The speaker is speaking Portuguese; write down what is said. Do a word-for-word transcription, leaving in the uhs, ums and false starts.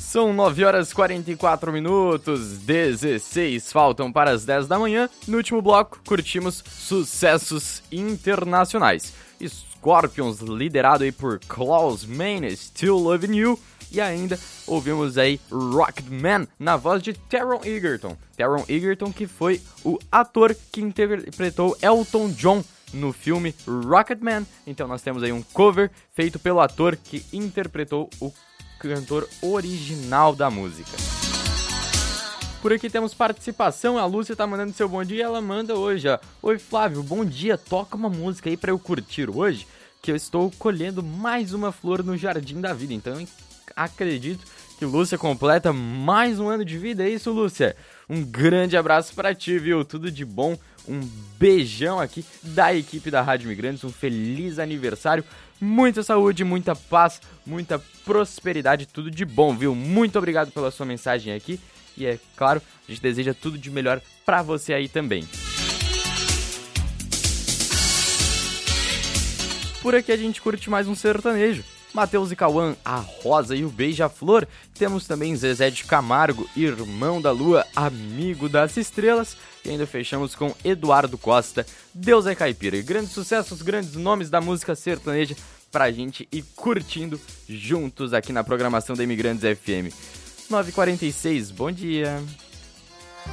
São nove horas e quarenta e quatro minutos, dezesseis faltam para as dez da manhã. No último bloco, curtimos sucessos internacionais. Scorpions, liderado aí por Klaus Meine, Still Loving You. E ainda ouvimos aí Rocketman na voz de Taron Egerton. Taron Egerton, que foi o ator que interpretou Elton John no filme Rocketman. Então nós temos aí um cover feito pelo ator que interpretou o cantor original da música. Por aqui temos participação, a Lúcia tá mandando seu bom dia e ela manda hoje, ó. Oi Flávio, bom dia, toca uma música aí pra eu curtir hoje, que eu estou colhendo mais uma flor no jardim da vida. Então acredito que Lúcia completa mais um ano de vida, é isso, Lúcia? Um grande abraço pra ti, viu? Tudo de bom, um beijão aqui da equipe da Rádio Imigrantes, um feliz aniversário, muita saúde, muita paz, muita prosperidade, tudo de bom, viu? Muito obrigado pela sua mensagem aqui e, é claro, a gente deseja tudo de melhor pra você aí também. Por aqui a gente curte mais um sertanejo. Matheus e Cauã, a Rosa e o Beija-Flor. Temos também Zezé de Camargo, Irmão da Lua, Amigo das Estrelas. E ainda fechamos com Eduardo Costa, Deus é Caipira. E grandes sucessos, grandes nomes da música sertaneja pra gente ir curtindo juntos aqui na programação da Imigrantes F M. nove e quarenta e seis, bom dia.